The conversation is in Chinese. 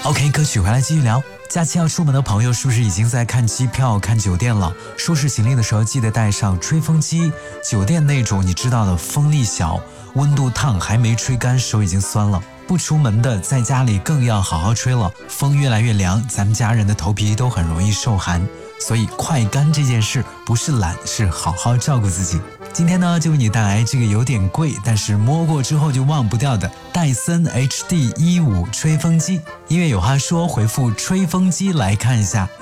OK， 歌曲回来继续聊。假期要出门的朋友是不是已经在看机票、看酒店了？收拾行李的时候记得带上吹风机。酒店那种你知道的，风力小，温度烫，还没吹干手已经酸了。不出门的在家里更要好好吹了，风越来越凉，咱们家人的头皮都很容易受寒，所以快干这件事不是懒，是好好照顾自己。今天呢，就为你带来这个有点贵，但是摸过之后就忘不掉的戴森 HD-15吹风机。音乐有话说，回复吹风机来看一下。